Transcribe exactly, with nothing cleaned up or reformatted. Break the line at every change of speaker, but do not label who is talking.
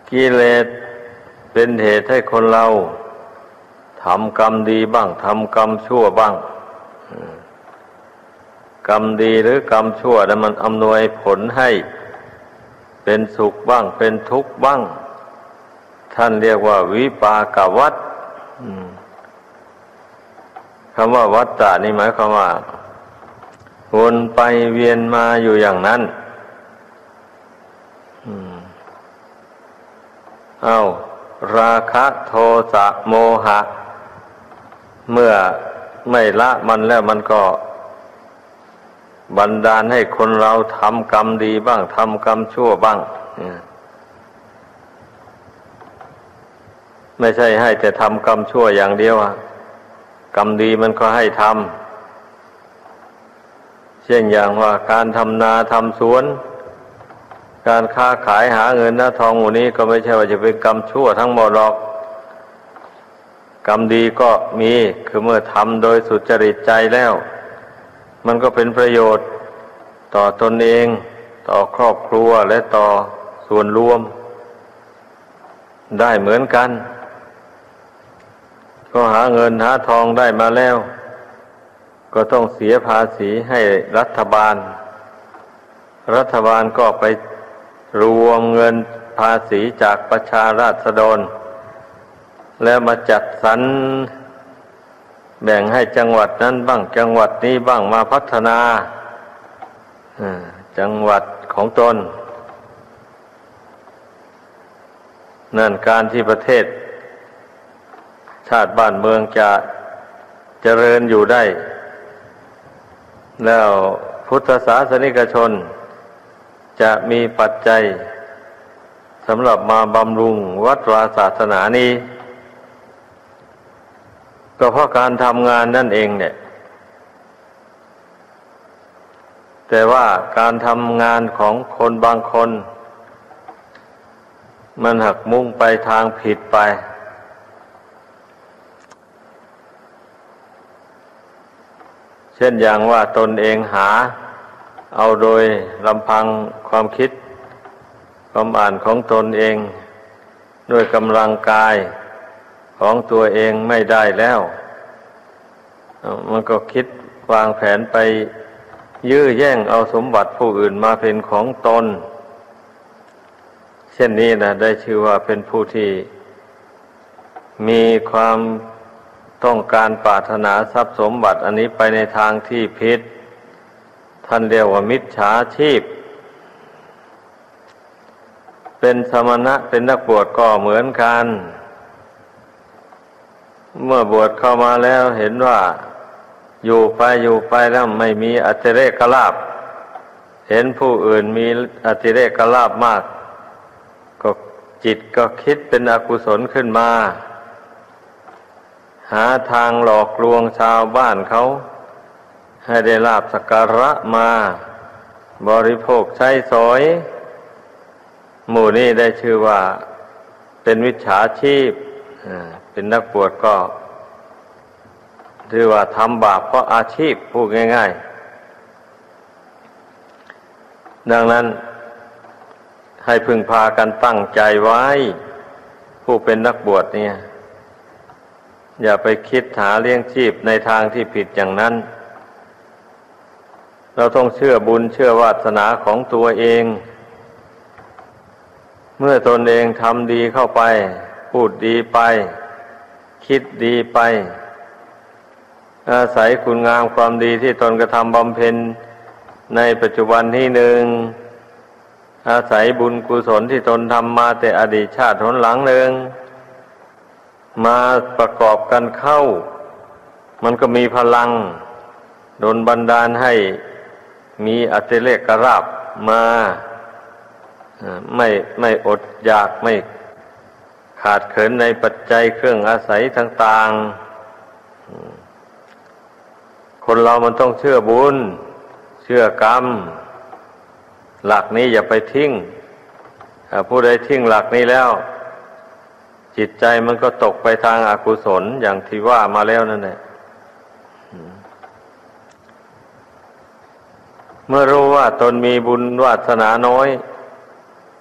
กิเลสเป็นเหตุให้คนเราทำกรรมดีบ้างทำกรรมชั่วบ้างกรรมดีหรือกรรมชั่วนั้นมันอำนวยผลให้เป็นสุขบ้างเป็นทุกข์บ้างท่านเรียกว่าวิปากวัฏคำว่าวัฏฏะนี่หมายความว่าวนไปเวียนมาอยู่อย่างนั้นเอาราคะโทสะโมหะเมื่อไม่ละมันแล้วมันก็บันดาลให้คนเราทำกรรมดีบ้างทำกรรมชั่วบ้างไม่ใช่ให้แต่ทำกรรมชั่วอย่างเดียวอะกรรมดีมันก็ให้ทำเช่นอย่างว่าการทำนาทำสวนการค้าขายหาเงินหน้าทองหมู่นี้ก็ไม่ใช่ว่าจะเป็นกรรมชั่วทั้งหมดหรอกกรรมดีก็มีคือเมื่อทำโดยสุจริตใจแล้วมันก็เป็นประโยชน์ต่อตนเองต่อครอบครัวและต่อส่วนรวมได้เหมือนกันก็หาเงินหาทองได้มาแล้วก็ต้องเสียภาษีให้รัฐบาลรัฐบาลก็ไปรวมเงินภาษีจากประชาราษฎรแล้วมาจัดสรรแบ่งให้จังหวัดนั้นบ้างจังหวัดนี้บ้างมาพัฒนาจังหวัดของตนนั่นการที่ประเทศชาติบ้านเมืองจะเจริญอยู่ได้แล้วพุทธศาสนิกชนจะมีปัจจัยสำหรับมาบำรุงวัดวาศาสนานี้ก็เพราะการทำงานนั่นเองเนี่ยแต่ว่าการทำงานของคนบางคนมันหักมุ่งไปทางผิดไปเช่นอย่างว่าตนเองหาเอาโดยลำพังความคิดความอ่านของตนเองด้วยกำลังกายของตัวเองไม่ได้แล้วมันก็คิดวางแผนไปยื้อแย่งเอาสมบัติผู้อื่นมาเป็นของตนเช่นนี้นะได้ชื่อว่าเป็นผู้ที่มีความต้องการปรารถนาทรัพย์สมบัติอันนี้ไปในทางที่ผิดท่านเรียกว่ามิจฉาชีพเป็นสมณะเป็นนักบวชก็เหมือนกันเมื่อบวชเข้ามาแล้วเห็นว่าอยู่ไปอยู่ไปแล้วไม่มีอติเรกลาภเห็นผู้อื่นมีอติเรกลาภมากก็จิตก็คิดเป็นอกุศลขึ้นมาหาทางหลอกลวงชาวบ้านเขาให้ได้ลาภสักการะมาบริโภคใช้สอยหมู่นี้ได้ชื่อว่าเป็นมิจฉาชีพเป็นนักบวชก็ถือว่าทำบาปเพราะอาชีพพูดง่ายๆดังนั้นให้พึงพากันตั้งใจไว้ผู้เป็นนักบวชเนี่ยอย่าไปคิดหาเลี้ยงชีพในทางที่ผิดอย่างนั้นเราต้องเชื่อบุญเชื่อวาสนาของตัวเองเมื่อตนเองทำดีเข้าไปพูดดีไปคิดดีไปอาศัยคุณงามความดีที่ตนกระทำบำเพ็ญในปัจจุบันนี้หนึ่งอาศัยบุญกุศลที่ตนทำมาแต่อดีตชาติหนหลังหนึ่งมาประกอบกันเข้ามันก็มีพลังดลบันดาลให้มีอติเรกราภมาไม่ไม่อดอยากไม่ขาดเขินในปัจจัยเครื่องอาศัยต่างๆคนเรามันต้องเชื่อบุญเชื่อกรรมหลักนี้อย่าไปทิ้งถ้าผู้ใดทิ้งหลักนี้แล้วจิตใจมันก็ตกไปทางอกุศลอย่างที่ว่ามาแล้วนั่นแหละเมื่อรู้ว่าตนมีบุญวาสนาน้อย